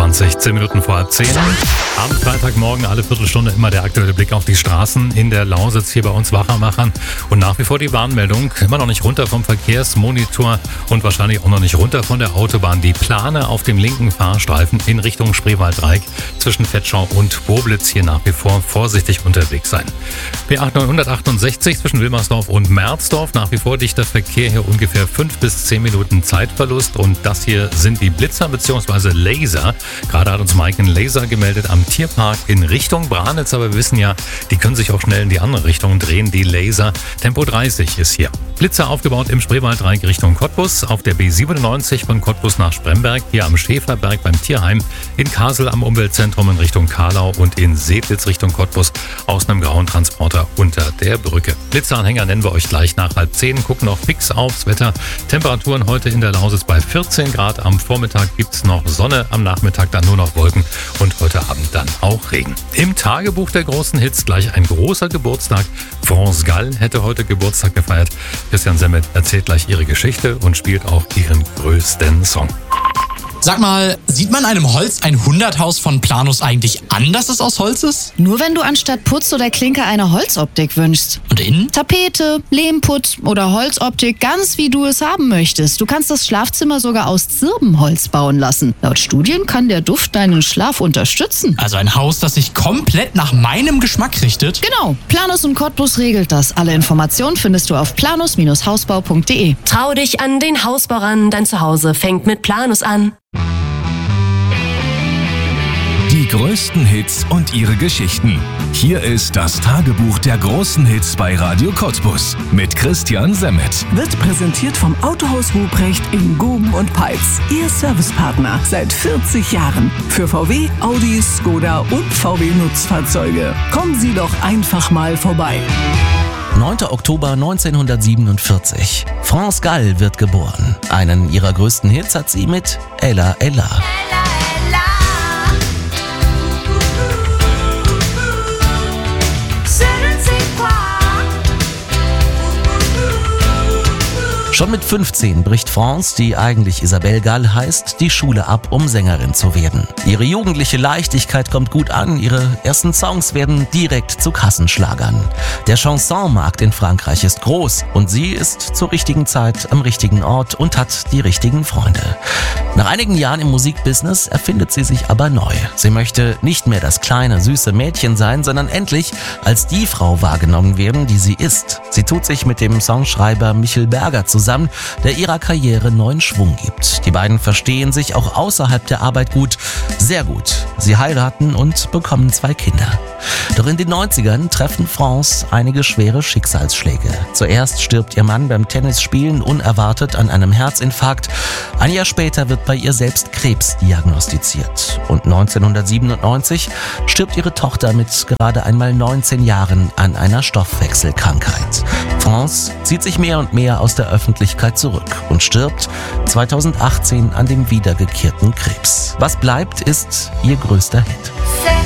8:28, 10 Minuten vor 10. Am Freitagmorgen alle Viertelstunde immer der aktuelle Blick auf die Straßen in der Lausitz, hier bei uns Wachermachern. Und nach wie vor die Warnmeldung, immer noch nicht runter vom Verkehrsmonitor und wahrscheinlich auch noch nicht runter von der Autobahn. Die Plane auf dem linken Fahrstreifen in Richtung Spreewald-Dreieck zwischen Vetschau und Boblitz hier nach wie vor vorsichtig unterwegs sein. B8 968 zwischen Wilmersdorf und Merzdorf, nach wie vor dichter Verkehr, hier ungefähr 5 bis 10 Minuten Zeitverlust. Und das hier sind die Blitzer bzw. Laser. Gerade hat uns Mike einen Laser gemeldet am Tierpark in Richtung Branitz, aber wir wissen ja, die können sich auch schnell in die andere Richtung drehen, die Laser. Tempo 30 ist hier. Blitzer aufgebaut im Spreewald-Dreieck Richtung Cottbus, auf der B97 von Cottbus nach Spremberg, hier am Schäferberg beim Tierheim, in Kassel am Umweltzentrum in Richtung Kahlau und in Seedlitz Richtung Cottbus aus einem grauen Transporter unter der Brücke. Blitzeranhänger nennen wir euch gleich nach 9:30, gucken noch fix aufs Wetter. Temperaturen heute in der Lausitz bei 14 Grad, am Vormittag gibt's noch Sonne, am Nachmittag dann nur noch Wolken und heute Abend dann auch Regen. Im Tagebuch der großen Hits gleich ein großer Geburtstag. France Gall hätte heute Geburtstag gefeiert. Christian Semmet erzählt gleich ihre Geschichte und spielt auch ihren größten Song. Sag mal, sieht man einem Holz ein 100-Haus von Planus eigentlich an, dass es aus Holz ist? Nur wenn du anstatt Putz oder Klinker eine Holzoptik wünschst. Und innen? Tapete, Lehmputz oder Holzoptik, ganz wie du es haben möchtest. Du kannst das Schlafzimmer sogar aus Zirbenholz bauen lassen. Laut Studien kann der Duft deinen Schlaf unterstützen. Also ein Haus, das sich komplett nach meinem Geschmack richtet? Genau, Planus und Cottbus regelt das. Alle Informationen findest du auf planus-hausbau.de. Trau dich an den Hausbau ran, dein Zuhause fängt mit Planus an. Die größten Hits und ihre Geschichten. Hier ist das Tagebuch der großen Hits bei Radio Cottbus mit Christian Semmet. Wird präsentiert vom Autohaus Ruprecht in Guben und Peitz. Ihr Servicepartner seit 40 Jahren. Für VW, Audi, Skoda und VW Nutzfahrzeuge. Kommen Sie doch einfach mal vorbei. 9. Oktober 1947. France Gall wird geboren. Einen ihrer größten Hits hat sie mit Ella Ella. Schon mit 15 bricht France, die eigentlich Isabelle Gall heißt, die Schule ab, um Sängerin zu werden. Ihre jugendliche Leichtigkeit kommt gut an, ihre ersten Songs werden direkt zu Kassenschlagern. Der Chansonmarkt in Frankreich ist groß und sie ist zur richtigen Zeit am richtigen Ort und hat die richtigen Freunde. Nach einigen Jahren im Musikbusiness erfindet sie sich aber neu. Sie möchte nicht mehr das kleine, süße Mädchen sein, sondern endlich als die Frau wahrgenommen werden, die sie ist. Sie tut sich mit dem Songschreiber Michel Berger zusammen, der ihrer Karriere neuen Schwung gibt. Die beiden verstehen sich auch außerhalb der Arbeit gut, sehr gut. Sie heiraten und bekommen 2 Kinder. Doch in den 90ern treffen France einige schwere Schicksalsschläge. Zuerst stirbt ihr Mann beim Tennisspielen unerwartet an einem Herzinfarkt. Ein Jahr später wird bei ihr selbst Krebs diagnostiziert. Und 1997 stirbt ihre Tochter mit gerade einmal 19 Jahren an einer Stoffwechselkrankheit. France zieht sich mehr und mehr aus der Öffentlichkeit zurück und stirbt 2018 an dem wiedergekehrten Krebs. Was bleibt, ist ihr größter Hit.